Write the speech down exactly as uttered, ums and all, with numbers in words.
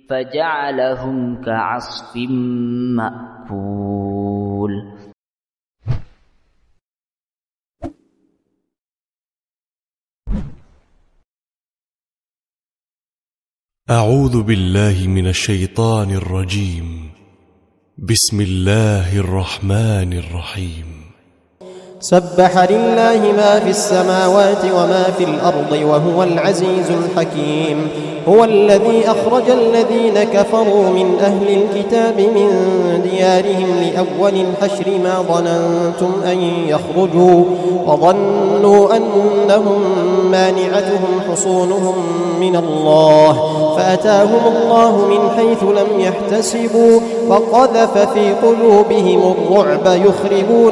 فجعلهم كعصف مأكول. أعوذ بالله من الشيطان الرجيم. بسم الله الرحمن الرحيم. سبح لله ما في السماوات وما في الأرض وهو العزيز الحكيم. هو الذي أخرج الذين كفروا من أهل الكتاب من ديارهم لأول الحشر ما ظننتم أن يخرجوا وظنوا أنهم مانعتهم حصونهم من الله فأتاهم الله من حيث لم يحتسبوا وقذف في قلوبهم الرعب يخربون